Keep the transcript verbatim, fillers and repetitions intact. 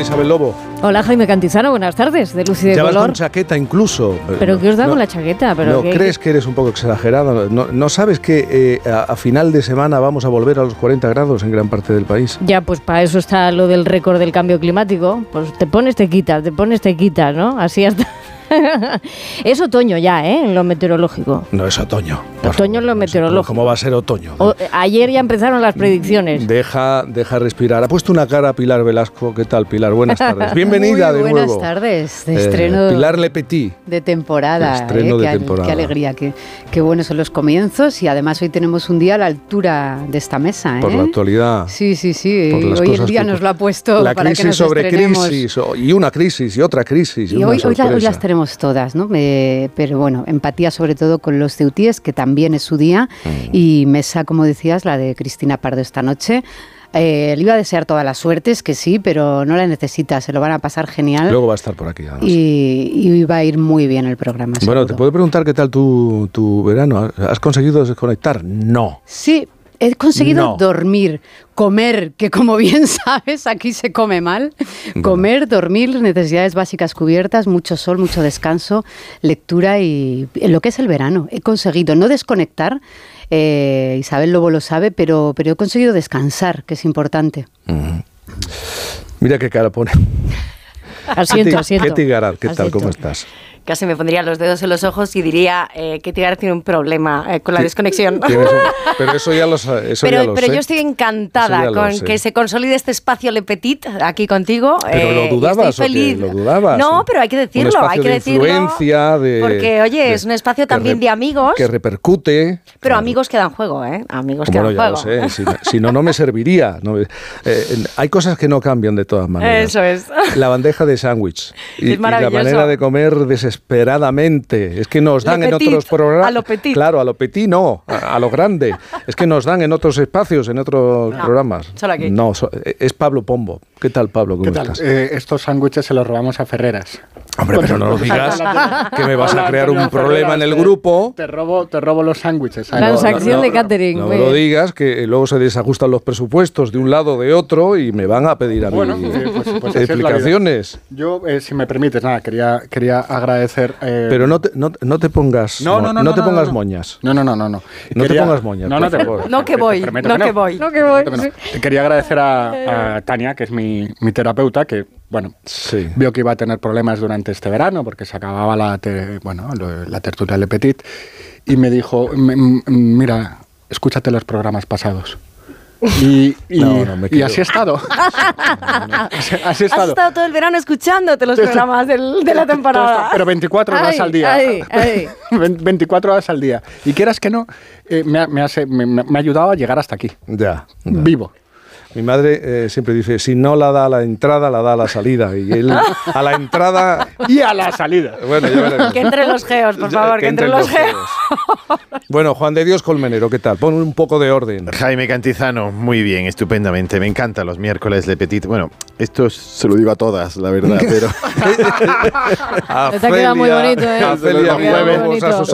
Isabel Lobo. Hola, Jaime Cantizano, buenas tardes, de Luz y de Ya Color. vas con chaqueta incluso. ¿Pero qué os da no, con la chaqueta? ¿Pero ¿No qué, crees que eres un poco exagerado? ¿No, no sabes que eh, a, a final de semana vamos a volver a los cuarenta grados en gran parte del país? Ya, pues para eso está lo del récord del cambio climático. Pues te pones, te quitas, te pones, te quitas, ¿no? Así hasta... Es otoño ya, ¿eh? En lo meteorológico. No es otoño. Otoño en lo meteorológico. ¿Cómo va a ser otoño? O, ayer ya empezaron las predicciones. Deja, deja respirar. Ha puesto una cara Pilar Velasco. ¿Qué tal, Pilar? Buenas tardes. Bienvenida Muy de buenas nuevo. Buenas tardes. De Eh, estreno Pilar Le Petit. de temporada. De estreno eh, de qué, temporada. Qué alegría. Qué, qué buenos son los comienzos. Y además hoy tenemos un día a la altura de esta mesa. ¿eh? Por la actualidad. Sí, sí, sí. Hoy el día que, nos lo ha puesto la para crisis que nos sobre estrenemos. crisis. Y una crisis y otra crisis. Y, y una hoy, hoy, la, hoy sorpresa. las tenemos todas, ¿no? Me, pero bueno, empatía sobre todo con los ceutíes, que también es su día. Mm. Y mesa, como decías, la de Cristina Pardo esta noche. Eh, le iba a desear todas las suertes, que sí, pero no la necesita, se lo van a pasar genial. Luego va a estar por aquí. Y, y va a ir muy bien el programa. Bueno, seguro. ¿te puedo preguntar qué tal tu, tu verano? ¿Has conseguido desconectar? No. Sí, he conseguido no. dormir, comer, que como bien sabes, aquí se come mal. Bueno. Comer, dormir, necesidades básicas cubiertas, mucho sol, mucho descanso, lectura y en lo que es el verano. He conseguido no desconectar. Eh, Isabel Lobo lo sabe, pero, pero he conseguido descansar, que es importante. Uh-huh. Mira qué cara pone. Asiento, asiento. Ketty Garat, ¿qué asiento. tal? ¿Cómo estás? Casi me pondría los dedos en los ojos y diría eh, que Tigar tiene un problema eh, con la desconexión. Un, pero eso ya lo, eso pero, ya lo pero sé. yo estoy encantada con sé. que se consolide este espacio Le Petit aquí contigo. Pero eh, lo dudabas, estoy feliz. ¿o qué? ¿Lo dudabas? No, pero hay que decirlo, un hay que de decirlo. Influencia, de, porque, oye, de, es un espacio también re, de amigos. Que repercute. Pero claro. amigos que dan juego, ¿eh? Amigos que bueno, dan ya juego. Lo sé. Si, si no, no me serviría. No, eh, hay cosas que no cambian de todas maneras. Eso es. La bandeja de sándwich. Y, y la manera de comer desesperadamente. Es que nos dan en otros programas. A lo petit. Claro, a lo petit no, a, a lo grande. Es que nos dan en otros espacios, en otros no, programas. Solo aquí. No, so, es Pablo Pombo. ¿Qué tal, Pablo? ¿Cómo ¿Qué tal? estás? Eh, estos sándwiches se los robamos a Ferreras. Hombre, pero no lo digas, que me vas a crear un problema en el grupo. Te robo, te robo los sándwiches. Transacción no, no, de catering. No me lo digas, que luego se desajustan los presupuestos de un lado o de otro y me van a pedir a mí bueno, eh, pues, pues explicaciones. Yo, eh, si me permites, nada, quería, quería agradecer... Eh, pero no te, no, no te pongas no, no, no, no te no, pongas no, no. moñas. No, no, no, no. No, no quería, te pongas moñas. No, no, te, no que voy, te, te no que, que voy. No que voy. No. Quería agradecer a, a Tania, que es mi, mi terapeuta, que bueno, sí. vio que iba a tener problemas durante este verano porque se acababa la, te, bueno, la tertulia Le Petit y me dijo, mira, escúchate los programas pasados. Y, y, no, no, y así he estado. así, así he estado. Has estado todo el verano escuchándote los programas del, de la temporada. Pero veinticuatro horas ay, al día. Ay, ay. veinticuatro horas al día. Y quieras que no, eh, me, ha, me, ha, me, me ha ayudado a llegar hasta aquí. Ya. ya. Vivo. Mi madre eh, siempre dice, si no la da a la entrada, la da a la salida. Y él a la entrada y a la salida. Bueno, ya veremos. Que entre los geos, por favor, que, que entre los geos. geos. Bueno, Juan de Dios Colmenero, ¿qué tal? Pon un poco de orden. Jaime Cantizano, muy bien, estupendamente. Me encantan los miércoles Le Petit. Bueno, esto se lo digo a todas, la verdad, pero... Te ha quedado muy bonito, ¿eh? A Celia, muy bonito.